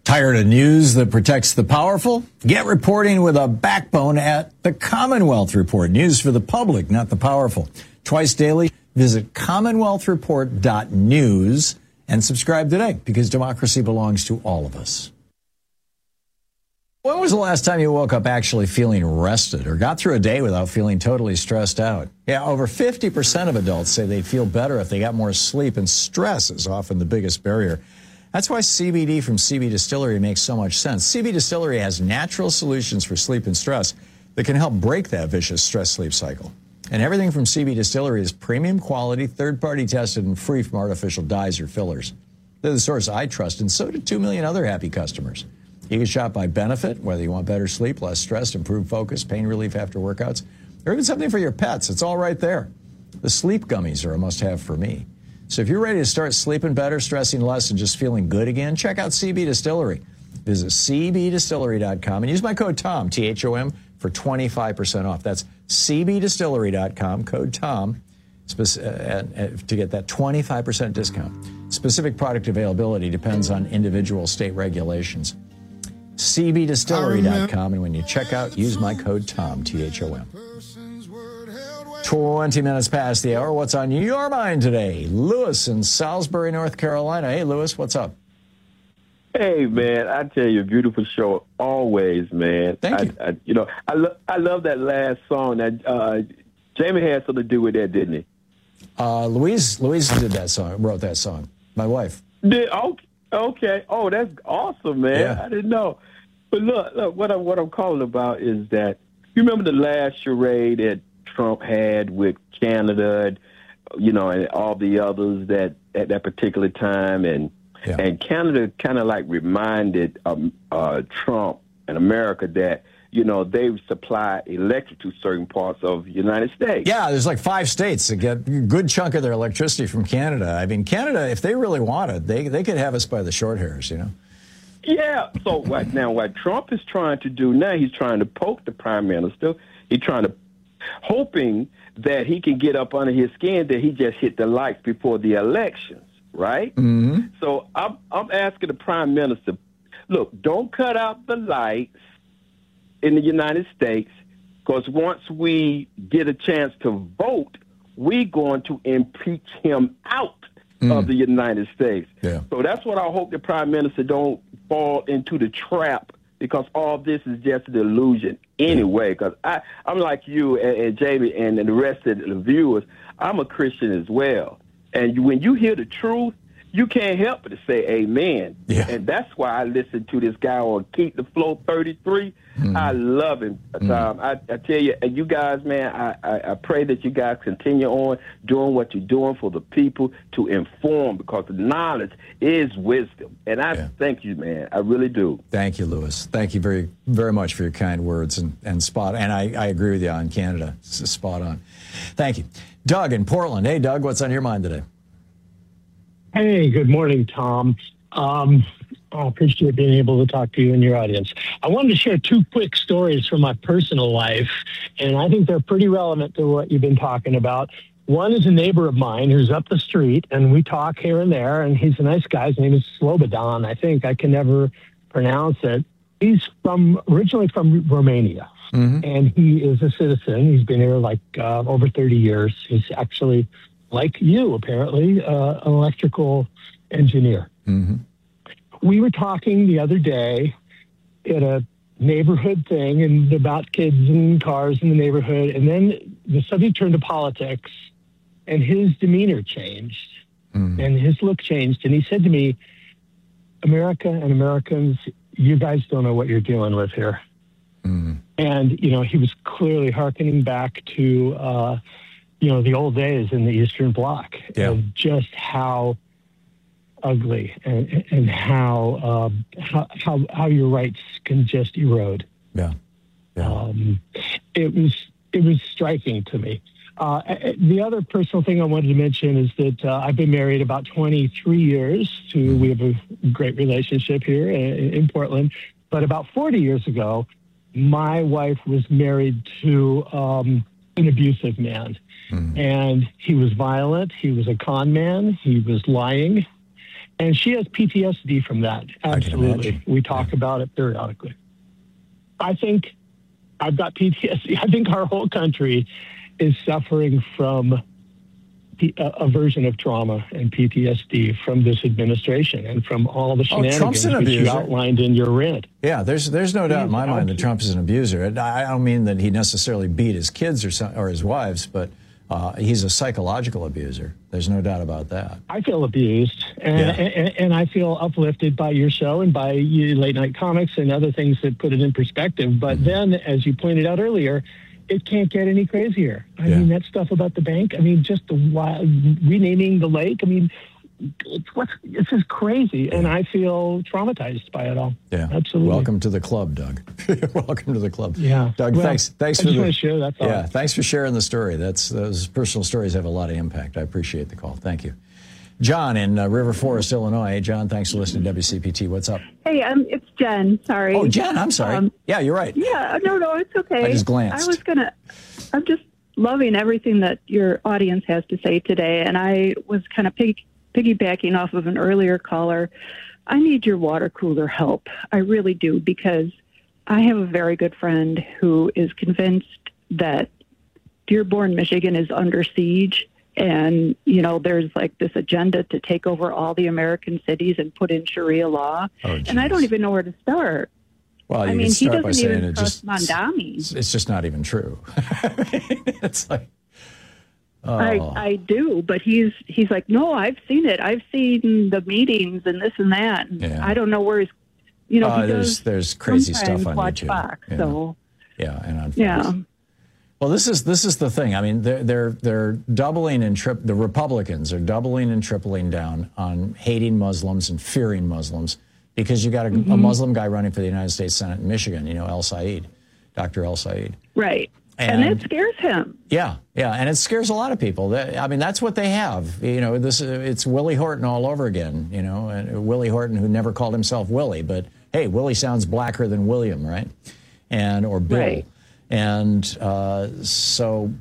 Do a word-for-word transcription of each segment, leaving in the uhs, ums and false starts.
Tired of news that protects the powerful? Get reporting with a backbone at the Commonwealth Report. News for the public, not the powerful. Twice daily, visit commonwealth report dot news and subscribe today, because democracy belongs to all of us. When was the last time you woke up actually feeling rested or got through a day without feeling totally stressed out? Yeah, over fifty percent of adults say they'd feel better if they got more sleep, and stress is often the biggest barrier. That's why C B D from C B Distillery makes so much sense. C B Distillery has natural solutions for sleep and stress that can help break that vicious stress-sleep cycle. And everything from C B Distillery is premium quality, third-party tested, and free from artificial dyes or fillers. They're the source I trust, and so do two million other happy customers. You can shop by benefit, whether you want better sleep, less stress, improved focus, pain relief after workouts, or even something for your pets. It's all right there. The sleep gummies are a must-have for me. So if you're ready to start sleeping better, stressing less, and just feeling good again, check out C B Distillery. Visit c b distillery dot com and use my code TOM, T H O M, for twenty-five percent off. That's c b distillery dot com, code TOM, to get that twenty-five percent discount. Specific product availability depends on individual state regulations. c b distillery dot com, and when you check out, use my code TOM, T H O M. twenty minutes past the hour. What's on your mind today? Lewis in Salisbury, North Carolina. Hey, Lewis, what's up? Hey, man, I tell you, beautiful show always, man. Thank I, you. I, you know, I, lo- I love that last song. That uh, Jamie had something to do with that, didn't he? Uh, Louise, Louise did that song, wrote that song. My wife. Did, okay, okay. Oh, that's awesome, man. Yeah. I didn't know. But look, look, what, I, what I'm calling about is that, you remember the last charade that Trump had with Canada, and, you know, and all the others that at that particular time, and yeah. and Canada kind of like reminded um, uh, Trump and America that, you know, they supply electric to certain parts of the United States. Yeah, there's like five states that get a good chunk of their electricity from Canada. I mean, Canada, if they really wanted, they they could have us by the short hairs, you know. Yeah. So what now? What Trump is trying to do now? He's trying to poke the prime minister. He's trying to hoping that he can get up under his skin that he just hit the lights before the elections, right? Mm-hmm. So I'm, I'm asking the prime minister, look, don't cut out the lights in the United States, because once we get a chance to vote, we're going to impeach him out mm. of the United States. Yeah. So that's what I hope the prime minister don't fall into the trap, because all this is just an illusion anyway. Because I, I'm like you and, and Jamie and, and the rest of the viewers, I'm a Christian as well. And you, when you hear the truth, you can't help but to say amen. Yeah. And that's why I listen to this guy on Keep the Flow thirty-three. Mm. I love him, Tom. Mm. I, I tell you, and you guys, man, I, I, I pray that you guys continue on doing what you're doing for the people to inform, because the knowledge is wisdom. And I yeah. thank you, man. I really do. Thank you, Lewis. Thank you very, very much for your kind words and, and spot. And I, I agree with you on Canada. It's spot on. Thank you. Doug in Portland. Hey, Doug, what's on your mind today? Hey, good morning, Tom. Um, I appreciate being able to talk to you and your audience. I wanted to share two quick stories from my personal life, and I think they're pretty relevant to what you've been talking about. One is a neighbor of mine who's up the street, and we talk here and there, and he's a nice guy. His name is Slobodan, I think. I can never pronounce it. He's from originally from Romania, mm-hmm. and he is a citizen. He's been here like uh, over thirty years. He's actually, like you, apparently, uh, an electrical engineer. Mm-hmm. We were talking the other day at a neighborhood thing and about kids and cars in the neighborhood, and then the subject turned to politics, and his demeanor changed, mm-hmm. and his look changed, and he said to me, America and Americans, you guys don't know what you're dealing with here. Mm-hmm. And, you know, he was clearly hearkening back to... Uh, you know, the old days in the Eastern Bloc, yeah. and just how ugly and, and how, um, how how how your rights can just erode. Yeah, yeah. Um, it was it was striking to me. Uh, the other personal thing I wanted to mention is that uh, I've been married about twenty-three years to. Mm-hmm. We have a great relationship here in, in Portland, but about forty years ago, my wife was married to um, an abusive man. Mm-hmm. And he was violent. He was a con man. He was lying. And she has P T S D from that. Absolutely. We talk yeah. about it periodically. I think I've got P T S D. I think our whole country is suffering from a version of trauma and P T S D from this administration and from all the shenanigans oh, which you outlined in your rant. Yeah, there's there's no doubt in my mind that Trump is an abuser. I don't mean that he necessarily beat his kids or some, or his wives, but uh, he's a psychological abuser. There's no doubt about that. I feel abused, and, yeah. and, and I feel uplifted by your show and by you, Late Night Comics and other things that put it in perspective. But mm-hmm. then, as you pointed out earlier, it can't get any crazier. I yeah. mean, that stuff about the bank, I mean, just the wild, renaming the lake, I mean, it's, what's, it's just crazy, yeah. and I feel traumatized by it all. Yeah, absolutely. Welcome to the club, Doug. Welcome to the club. Yeah. Doug, well, thanks Thanks I for just the... want to share, that's all. Yeah, thanks for sharing the story. That's Those personal stories have a lot of impact. I appreciate the call. Thank you. John in uh, River Forest, Illinois. Hey, John, thanks for listening to W C P T. What's up? Hey, um, it's Jen. Sorry. Oh, Jen, I'm sorry. Um, yeah, you're right. Yeah, no, no, it's okay. I just glanced. I was going to, I'm just loving everything that your audience has to say today. And I was kind of pig, piggybacking off of an earlier caller. I need your water cooler help. I really do, because I have a very good friend who is convinced that Dearborn, Michigan is under siege. And, you know, there's like this agenda to take over all the American cities and put in Sharia law. Oh, and I don't even know where to start. Well, you I mean, can start he by doesn't saying even it trust just, Mondami. It's, it's just not even true. It's like, oh. I, I do, but he's he's like, no, I've seen it. I've seen the meetings and this and that. And yeah. I don't know where he's, you know, uh, he there's does there's crazy stuff on watch YouTube. Fox, yeah. So yeah, and on Fox. Yeah. Well, this is this is the thing. I mean, they're they're they're doubling and trip. The Republicans are doubling and tripling down on hating Muslims and fearing Muslims, because you got a, mm-hmm. a Muslim guy running for the United States Senate in Michigan. You know, El Said, Doctor El Said. Right, and, and it scares him. Yeah, yeah, and it scares a lot of people. I mean, that's what they have. You know, this it's Willie Horton all over again. You know, and Willie Horton, who never called himself Willie, but hey, Willie sounds blacker than William, right? And or Bill. Right. And uh, so,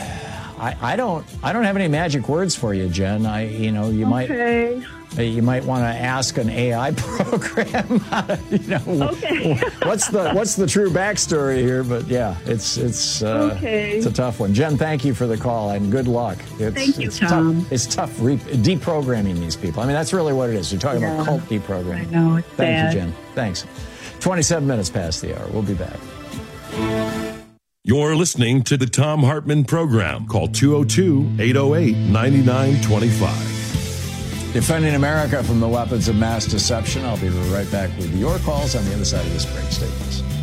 I, I don't, I don't have any magic words for you, Jen. I, you know, you okay. might, you might want to ask an A I program. You know, okay. what's the, what's the true backstory here? But yeah, it's, it's, uh, okay. it's a tough one. Jen, thank you for the call and good luck. It's, thank you, it's Tom. Tough, it's tough re- deprogramming these people. I mean, that's really what it is. You're talking yeah. about cult deprogramming. I know. It's Thank bad. you, Jen. Thanks. twenty-seven minutes past the hour. We'll be back. You're listening to the Thom Hartmann Program. Call two oh two, eight oh eight, nine nine two five. Defending America from the weapons of mass deception. I'll be right back with your calls on the other side of this break. Stay with us.